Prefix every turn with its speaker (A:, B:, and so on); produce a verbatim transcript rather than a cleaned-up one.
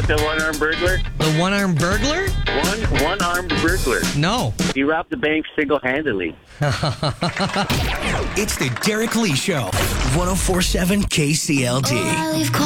A: about the one-armed burglar?
B: The one-armed burglar?
A: One one-armed burglar.
B: No.
A: He robbed the bank single-handedly.
C: It's the Derek Lee Show. one oh four point seven K C L D.